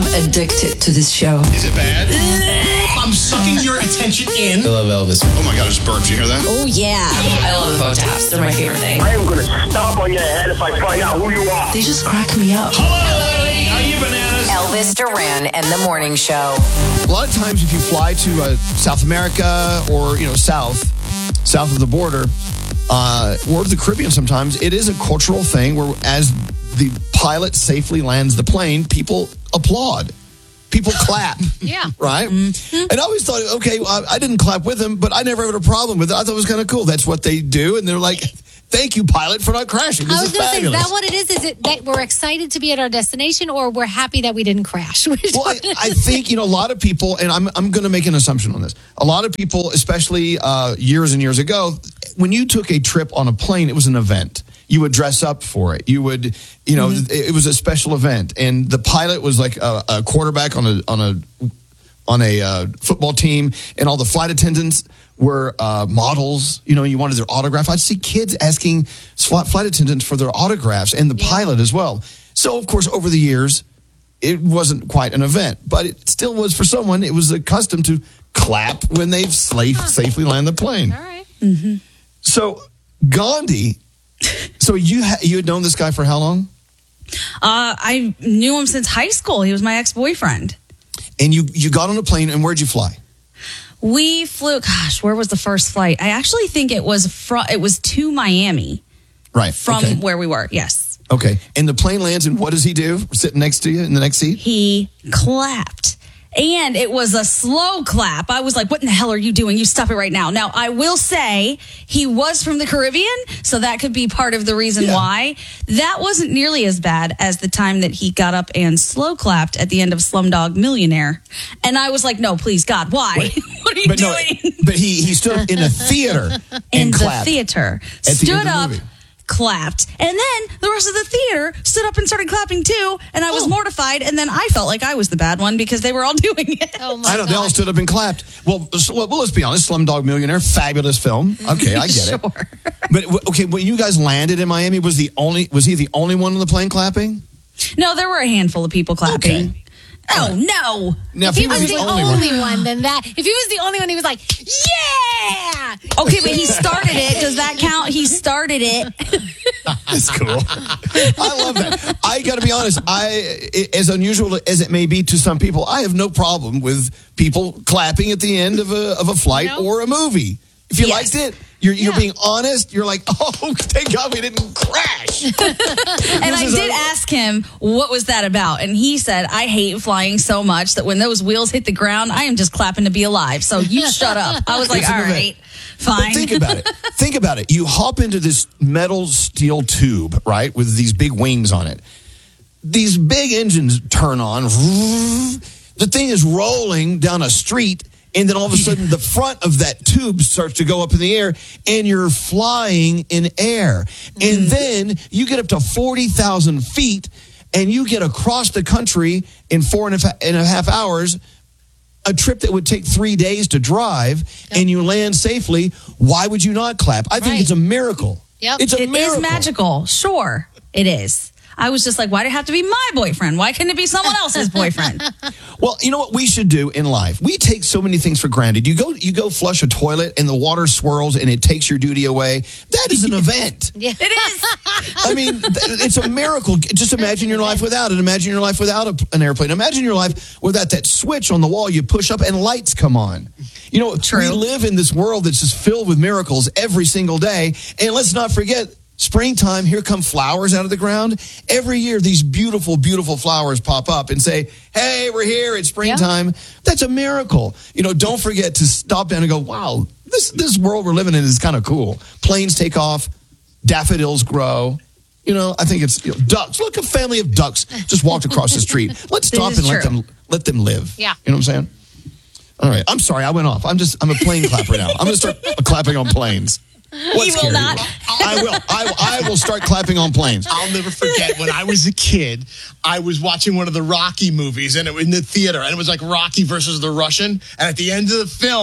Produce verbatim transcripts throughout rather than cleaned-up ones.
addicted to this show. Is it bad? I'm sucking your attention in. I love Elvis. Oh my God, I just burped. You hear that? Oh, yeah. I love phone taps. They're my favorite thing. I am going to stomp on your head if I find out who you are. They just crack me up. Hello, are you bananas? Elvis Duran and the Morning Show. A lot of times if you fly to uh, South America or, you know, south, south of the border, uh, or to the Caribbean sometimes, it is a cultural thing where as the pilot safely lands the plane, people applaud. People clap. Yeah. Right? Mm-hmm. And I always thought, okay, I, I didn't clap with them, but I never had a problem with it. I thought it was kind of cool. That's what they do. And they're like, thank you, pilot, for not crashing. This I was is going to say, is fabulous. that what it is? Is it that we're excited to be at our destination or we're happy that we didn't crash? Well, I, I think, you know, a lot of people, and I'm I'm going to make an assumption on this. A lot of people, especially uh, years and years ago, when you took a trip on a plane, it was an event. You would dress up for it. You would, you know, mm-hmm. it, it was a special event. And the pilot was like a, a quarterback on a on a on a uh, football team, and all the flight attendants were uh, models. You know, you wanted their autograph. I'd see kids asking flight attendants for their autographs, and the yeah. pilot as well. So, of course, over the years, it wasn't quite an event, but it still was for someone. It was accustomed to clap when they've safe, safely land the plane. All right. Mm-hmm. So, Gandhi. So you ha- you had known this guy for how long? Uh, I knew him since high school. He was my ex-boyfriend. And you, you got on a plane, and where'd you fly? We flew, gosh, where was the first flight? I actually think it was fr- it was to Miami. Right. From okay. where we were, yes. Okay. And the plane lands, and what does he do? Sitting next to you in the next seat? He clapped. And it was a slow clap. I was like, what in the hell are you doing? You stop it right now. Now, I will say he was from the Caribbean, so that could be part of the reason yeah. why. That wasn't nearly as bad as the time that he got up and slow clapped at the end of Slumdog Millionaire. And I was like, no, please, God, why? Wait, what are you but doing? No, but he, he stood up in a theater and in clapped. the theater. At the stood end of the up. movie. Clapped. And then the rest of the theater stood up and started clapping too. And I was oh. mortified. And then I felt like I was the bad one because they were all doing it. Oh my I know. God. They all stood up and clapped. Well, well, let's be honest. Slumdog Millionaire, fabulous film. Okay, I get sure. it. But okay, when you guys landed in Miami, was the only was he the only one on the plane clapping? No, there were a handful of people clapping. Okay. Oh, no. Now, if he was the only, only one, one, then that. If he was the only one, he was like, yeah. Okay, but he started it. Does that count? He started it. That's cool. I love that. I got to be honest. I, as unusual as it may be to some people, I have no problem with people clapping at the end of a of a flight no. or a movie. If you yes. liked it, you're you're yeah. being honest. You're like, oh, thank God we didn't crash. And I did a- ask him, what was that about? And he said, I hate flying so much that when those wheels hit the ground, I am just clapping to be alive. So you shut up. I was like, all right, fine. But think about it. Think about it. You hop into this metal steel tube, right, with these big wings on it. These big engines turn on. The thing is rolling down a street. And then all of a sudden, the front of that tube starts to go up in the air, and you're flying in air. And then you get up to forty thousand feet, and you get across the country in four and a, and a half hours, a trip that would take three days to drive, yep. and you land safely. Why would you not clap? I think right. it's a miracle. Yep. It's a it miracle. It is magical. Sure, it is. I was just like, why did it have to be my boyfriend? Why couldn't it be someone else's boyfriend? Well, you know what we should do in life? We take so many things for granted. You go you go flush a toilet and the water swirls and it takes your duty away. That is an event. Yeah, it is. I mean, it's a miracle. Just imagine your life without it. Imagine your life without a, an airplane. Imagine your life without that switch on the wall you push up and lights come on. You know, True. We live in this world that's just filled with miracles every single day. And let's not forget, springtime, here come flowers out of the ground. Every year, these beautiful, beautiful flowers pop up and say, hey, we're here, it's springtime. Yeah. That's a miracle. You know, don't forget to stop down and go, wow, this, this world we're living in is kind of cool. Planes take off, daffodils grow. You know, I think it's you know, ducks. Look, a family of ducks just walked across the street. Let's stop and let them, let them live. Yeah. You know what I'm saying? All right. I'm sorry, I went off. I'm just, I'm a plane clapper now. I'm going to start clapping on planes. What's he will not. I will. I, I will start clapping on planes. I'll never forget when I was a kid, I was watching one of the Rocky movies and it was in the theater, and it was like Rocky versus the Russian. And at the end of the film,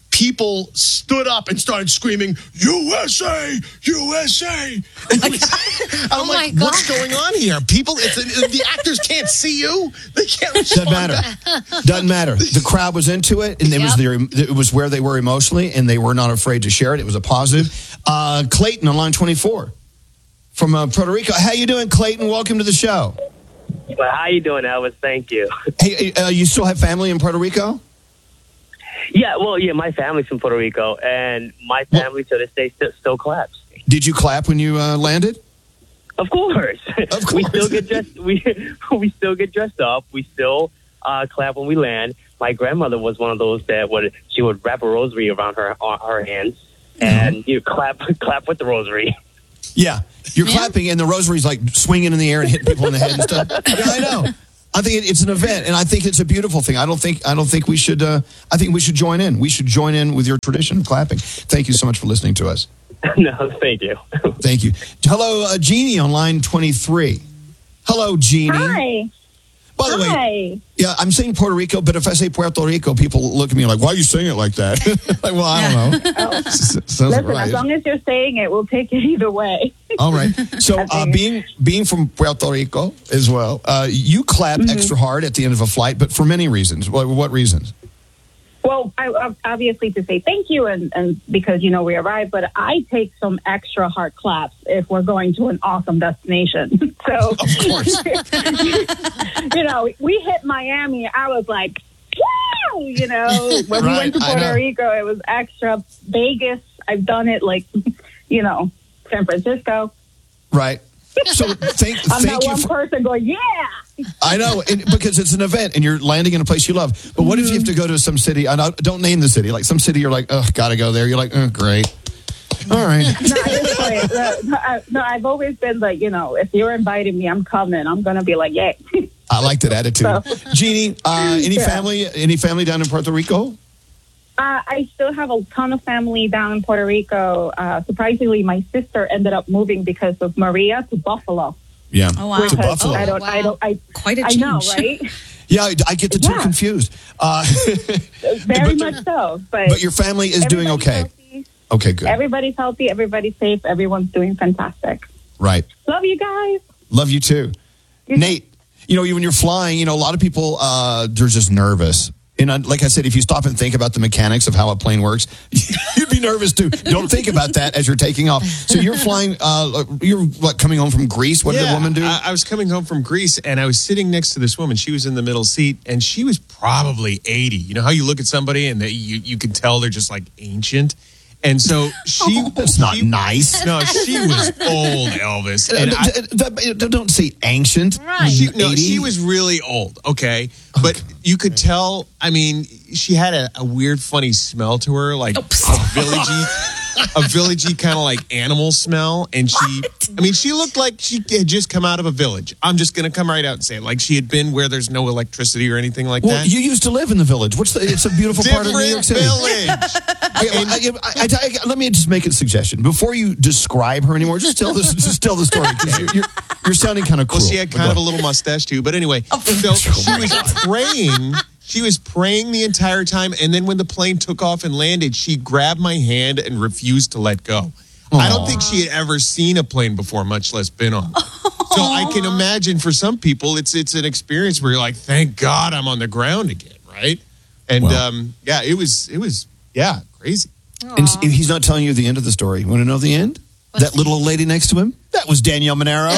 people stood up and started screaming, U S A, U S A. And it was- I'm Oh my like, God. what's going on here? People, it's the actors can't see you. They can't Doesn't respond. matter. Doesn't matter. The crowd was into it, and it was their, it was where they were emotionally, and they were not afraid to share it. It was a positive. Uh, Clayton on line twenty-four from uh, Puerto Rico. How you doing, Clayton? Welcome to the show. Well, how you doing, Elvis? Thank you. Hey, uh, you still have family in Puerto Rico? Yeah, well, yeah, my family's from Puerto Rico, and my family to this day still, still claps. Did you clap when you uh, landed? Of course. Of we course. still get dressed. We we still get dressed up. We still uh, clap when we land. My grandmother was one of those that would she would wrap a rosary around her on her hands and you know, clap clap with the rosary. Yeah. You're clapping, and the rosary's like swinging in the air and hitting people in the head and stuff. Yeah, I know. I think it, it's an event, and I think it's a beautiful thing. I don't think I don't think we should. Uh, I think we should join in. We should join in with your tradition of clapping. Thank you so much for listening to us. No, thank you. Thank you. Hello, uh, Jeannie on line twenty-three. Hello, Jeannie. Hi. By the way, Hi. yeah, I'm saying Puerto Rico, but if I say Puerto Rico, people look at me like, "Why are you saying it like that?" Like, well, I don't know. Oh. S- Sounds Listen, right. as long as you're saying it, we'll take it either way. All right. So, uh, being being from Puerto Rico as well, uh, you clap Mm-hmm. extra hard at the end of a flight, but for many reasons. What, what reasons? Well, I, I- obviously to say thank you and, and because, you know, we arrived, but I take some extra hard claps if we're going to an awesome destination. So, Of course. you know, we hit Miami. I was like, wow, you know, when we Right, went to I Puerto know. Rico, it was extra. Vegas, I've done it like, you know, San Francisco. Right. So, thank I'm thank that you. one For, person going, yeah. I know, and, because it's an event, and you're landing in a place you love. But what if you have to go to some city? I don't, don't name the city. Like some city, you're like, oh, gotta go there. You're like, oh, great. All right. No, it's great. No, I- no, I've always been like, you know, if you're inviting me, I'm coming. I'm gonna be like, yeah. I like that attitude. So- Jeannie, uh, any Yeah. family? Any family down in Puerto Rico? Uh, I still have a ton of family down in Puerto Rico. Uh, surprisingly, my sister ended up moving because of Maria to Buffalo. Yeah. Oh, wow. To Because Buffalo. I don't, I don't, I, Quite a I know, change. right? Yeah, I, I get the two Yeah. confused. Uh, Very but, much so. But, but your family is doing everybody's okay. healthy. Okay, good. Everybody's healthy. Everybody's safe. Everyone's doing fantastic. Right. Love you guys. Love you too. Nate, you know, when you're flying, you know, a lot of people, uh, they're just nervous. And uh, like I said, if you stop and think about the mechanics of how a plane works, you'd be nervous too. Don't think about that as you're taking off. So you're flying, uh, you're what, coming home from Greece? What did the woman do? I, I was coming home from Greece, and I was sitting next to this woman. She was in the middle seat, and she was probably eighty. You know how you look at somebody, and they, you, you can tell they're just like ancient? And so she... That's not she- nice. No, she was old, Elvis. And I, Uh, d- don't say ancient. she, no, eighty. she was really old, okay? But you could tell, I mean, she had a, a weird, funny smell to her, like a villagey, a villagey kind of like animal smell. And she, I mean, she looked like she had just come out of a village. I'm just going to come right out and say it. Like she had been where there's no electricity or anything like Well, that. you used to live in the village. What's the? It's a beautiful part of New York Different City. village. I, I, I, I, let me just make a suggestion before you describe her anymore. Just tell this. Just tell the story. 'Cause You're, you're, you're sounding kind of cruel. Well, she had But kind go of a ahead. little mustache too. But anyway, so she was praying. She was praying the entire time, and then when the plane took off and landed, she grabbed my hand and refused to let go. I don't think she had ever seen a plane before, much less been on. So I can imagine for some people, it's it's an experience where you're like, "Thank God I'm on the ground again," right? And Well. um, yeah, it was it was yeah crazy. And s- he's not telling you the end of the story. You want to know the end? That little old lady next to him? That was Danielle Monero.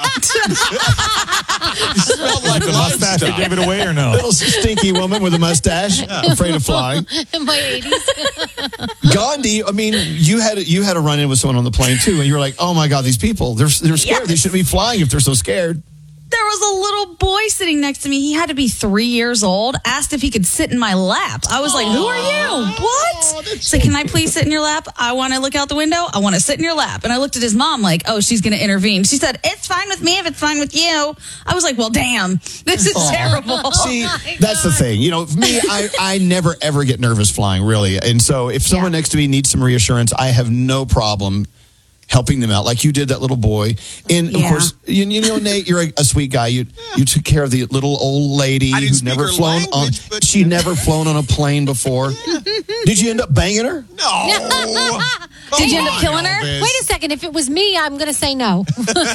Smelled like The mustache that gave it away or no? Little stinky woman with a mustache, afraid of flying. In my eighties. Gandhi, I mean, you had you had a run in with someone on the plane too, and you were like, "Oh my God, these people, they're they're scared. They shouldn't be flying if they're so scared." There was a little boy sitting next to me. He had to be three years old. Asked if he could sit in my lap. I was like, "Who are you? What?" He said, "Can I please sit in your lap? I want to look out the window. I want to sit in your lap." And I looked at his mom like, "Oh, she's going to intervene." She said, "It's fine with me if it's fine with you." I was like, "Well, damn, this is terrible." See, my that's the God. thing. You know, me, I, I never ever get nervous flying, really. And so if someone Yeah. next to me needs some reassurance, I have no problem helping them out like you did that little boy. And of Yeah. course, you, you know, Nate, you're a, a sweet guy. You you took care of the little old lady I didn't who's speak never her flown language, on. but- She never flown on a plane before. Did you end up banging her? No. Did you end up Come killing on, her? Elvis. Wait a second. If it was me, I'm going to say no.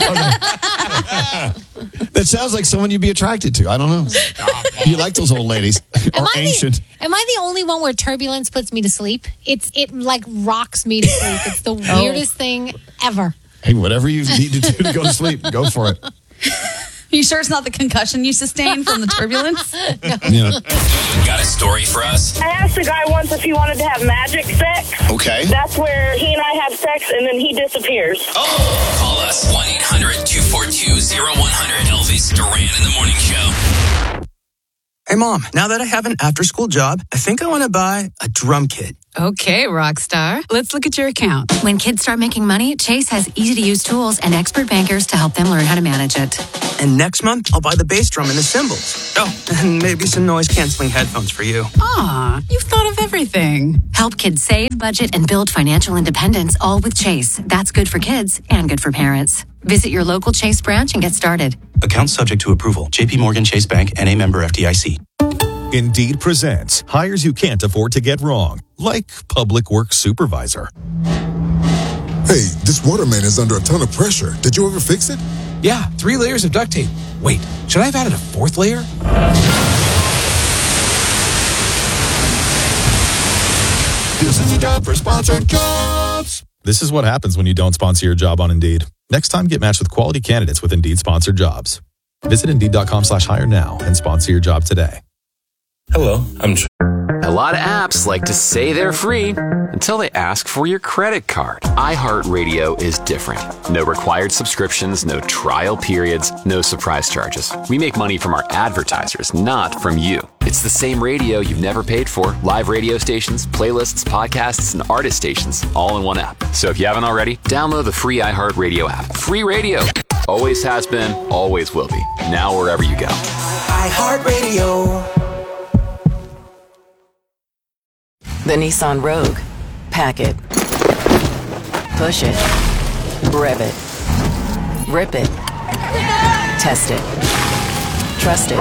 That sounds like someone you'd be attracted to. I don't know. You like those old ladies or Am I, ancient? the, am I the only one where turbulence puts me to sleep? It's It like rocks me to sleep. It's the weirdest thing ever. Hey, whatever you need to do to go to sleep, go for it. You sure it's not the concussion you sustained from the turbulence? Yeah. Got a story for us? I asked a guy once if he wanted to have magic sex. Okay. That's where he and I have sex and then he disappears. Oh! Call us one eight hundred two four two zero one zero zero. Elvis Duran in the Morning Show. Hey, Mom, now that I have an after-school job, I think I want to buy a drum kit. Okay, Rockstar. Let's look at your account. When kids start making money, Chase has easy-to-use tools and expert bankers to help them learn how to manage it. And next month, I'll buy the bass drum and the cymbals. Oh, and maybe some noise-canceling headphones for you. Aw, you've thought of everything. Help kids save, budget, and build financial independence, all with Chase. That's good for kids and good for parents. Visit your local Chase branch and get started. Account subject to approval. J P Morgan Chase Bank, N A member F D I C. Indeed presents hires you can't afford to get wrong, like public works supervisor. Hey, this water main is under a ton of pressure. Did you ever fix it? Yeah, three layers of duct tape. Wait, should I have added a fourth layer? This is a job for sponsored jobs. This is what happens when you don't sponsor your job on Indeed. Next time, get matched with quality candidates with Indeed sponsored jobs. Visit Indeed.com slash hire now and sponsor your job today. Hello, I'm Tr- A lot of apps like to say they're free until they ask for your credit card. iHeartRadio is different. No required subscriptions, no trial periods, no surprise charges. We make money from our advertisers, not from you. It's the same radio you've never paid for. Live radio stations, playlists, podcasts, and artist stations all in one app. So if you haven't already, download the free iHeartRadio app. Free radio. Always has been, always will be. Now wherever you go. iHeartRadio. The Nissan Rogue. Pack it. Push it. Rev it. Rip it. Test it. Trust it.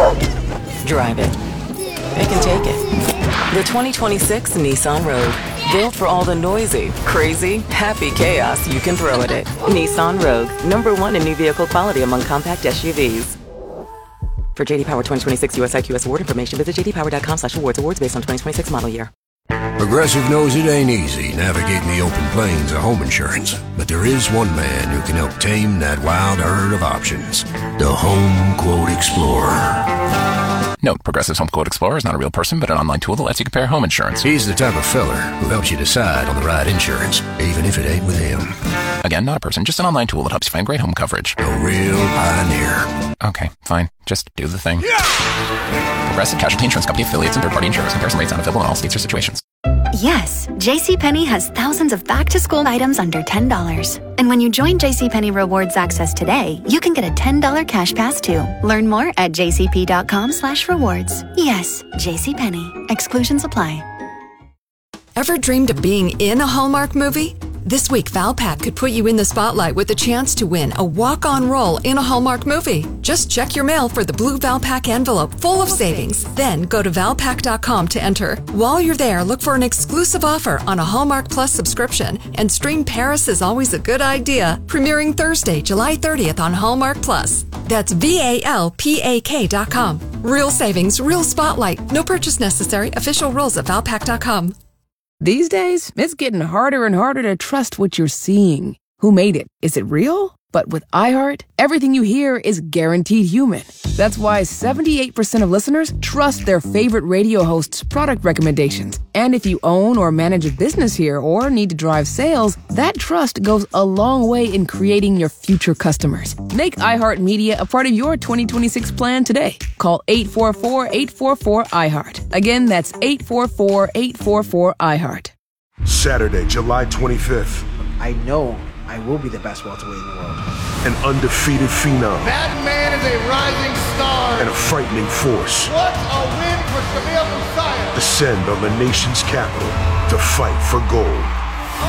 Drive it. It can take it. The twenty twenty-six Nissan Rogue. Built for all the noisy, crazy, happy chaos you can throw at it. Nissan Rogue. Number one in new vehicle quality among compact S U Vs. For J D Power twenty twenty-six U S I Q S award information, visit j d power dot com slash awards. Awards based on twenty twenty-six model year. Progressive knows it ain't easy navigating the open plains of home insurance, but there is one man who can help tame that wild herd of options. The Home Quote Explorer. Note, Progressive's Home Quote Explorer is not a real person, but an online tool that lets you compare home insurance. He's the type of feller who helps you decide on the right insurance, even if it ain't with him. Again, not a person, just an online tool that helps you find great home coverage. A real pioneer. Okay, fine. Just do the thing. Progressive Casualty Insurance Company affiliates and third-party insurers. Comparison rates not available in all states or situations. Yes, JCPenney has thousands of back-to-school items under ten dollars. And when you join JCPenney Rewards Access today, you can get a ten dollars cash pass too. Learn more at jcp.com slash rewards. Yes, JCPenney. Exclusions apply. Ever dreamed of being in a Hallmark movie? This week, Valpak could put you in the spotlight with a chance to win a walk-on role in a Hallmark movie. Just check your mail for the blue Valpak envelope full of savings. Then go to valpak dot com to enter. While you're there, look for an exclusive offer on a Hallmark Plus subscription and stream Paris is Always a Good Idea, premiering Thursday, July thirtieth on Hallmark Plus. That's V A L P A K dot com. Real savings, real spotlight. No purchase necessary. Official rules at valpak dot com. These days, it's getting harder and harder to trust what you're seeing. Who made it? Is it real? But with iHeart, everything you hear is guaranteed human. That's why seventy-eight percent of listeners trust their favorite radio host's product recommendations. And if you own or manage a business here or need to drive sales, that trust goes a long way in creating your future customers. Make iHeartMedia a part of your twenty twenty-six plan today. Call eight four four, eight four four, iHeart. Again, that's eight four four, eight four four, iHeart. Saturday, July twenty-fifth. I know I will be the best welterweight in the world. An undefeated phenom. That man is a rising star. And a frightening force. What a win for Shamil Musayev. Descend on the nation's capital to fight for gold. Oh!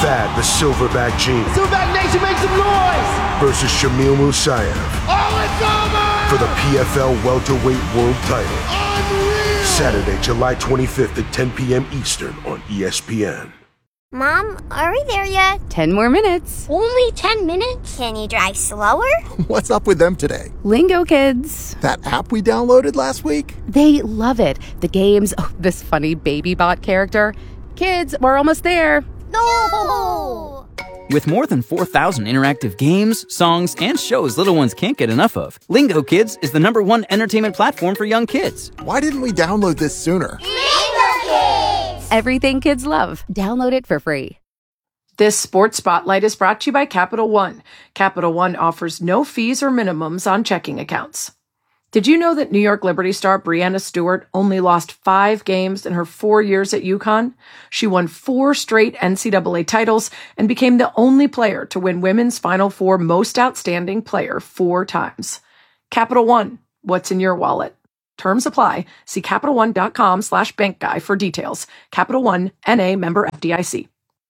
Thad the Silverback Gene Silverback Nation, make some noise! versus Shamil Musayev Oh, it's over! for the P F L welterweight world title. Unreal! Saturday, July twenty-fifth at ten p.m. Eastern on E S P N. Mom, are we there yet? Ten more minutes. Only ten minutes? Can you drive slower? What's up with them today? Lingo Kids. That app we downloaded last week? They love it. The games, oh, this funny baby bot character. Kids, we're almost there. No! With more than four thousand interactive games, songs, and shows little ones can't get enough of, Lingo Kids is the number one entertainment platform for young kids. Why didn't we download this sooner? Lingo Kids! Everything kids love. Download it for free. This Sports Spotlight is brought to you by Capital One. Capital One offers no fees or minimums on checking accounts. Did you know that New York Liberty star Breanna Stewart only lost five games in her four years at UConn? She won four straight N C double A titles and became the only player to win Women's Final Four Most Outstanding Player four times. Capital One, what's in your wallet? Terms apply. See CapitalOne.com slash bank guy for details. Capital One, N A member F D I C.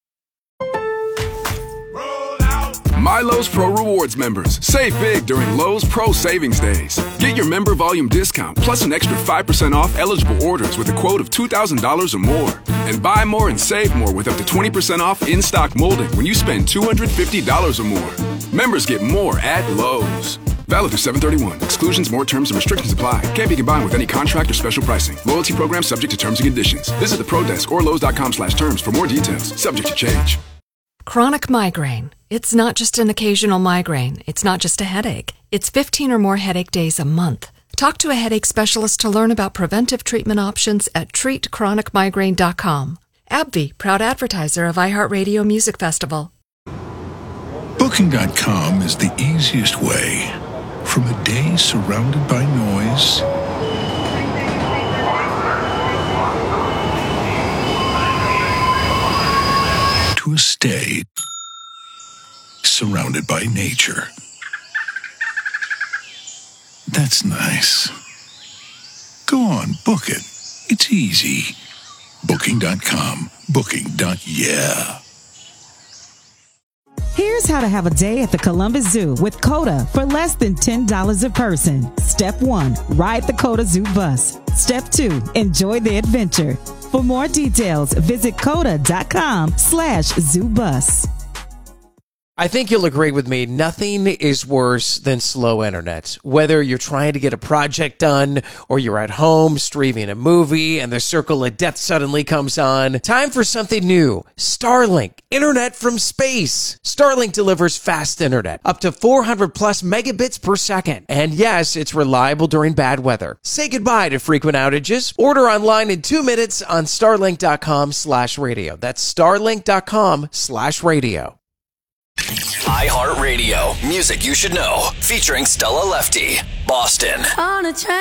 My Lowe's Pro Rewards members, save big during Lowe's Pro Savings Days. Get your member volume discount plus an extra five percent off eligible orders with a quote of two thousand dollars or more. And buy more and save more with up to twenty percent off in-stock molding when you spend two hundred fifty dollars or more. Members get more at Lowe's. Valid through seven thirty-one. Exclusions, more terms, and restrictions apply. Can't be combined with any contract or special pricing. Loyalty program subject to terms and conditions. Visit the Pro Desk or Lowe's.com slash terms for more details. Subject to change. Chronic migraine. It's not just an occasional migraine. It's not just a headache. It's fifteen or more headache days a month. Talk to a headache specialist to learn about preventive treatment options at treat chronic migraine dot com. AbbVie, proud advertiser of iHeartRadio Music Festival. Booking dot com is the easiest way. From a day surrounded by noise to a stay surrounded by nature. That's nice. Go on, book it. It's easy. Booking dot com. Booking. Yeah. Here's how to have a day at the Columbus Zoo with COTA for less than ten dollars a person. Step one, ride the COTA Zoo bus. Step two, enjoy the adventure. For more details, visit COTA.com slash zoo bus. I think you'll agree with me. Nothing is worse than slow internet. Whether you're trying to get a project done or you're at home streaming a movie and the circle of death suddenly comes on. Time for something new. Starlink. Internet from space. Starlink delivers fast internet. Up to four hundred plus megabits per second. And yes, it's reliable during bad weather. Say goodbye to frequent outages. Order online in two minutes on starlink.com slash radio. That's starlink.com slash radio. iHeartRadio, music you should know, featuring Stella Lefty, Boston. On a train.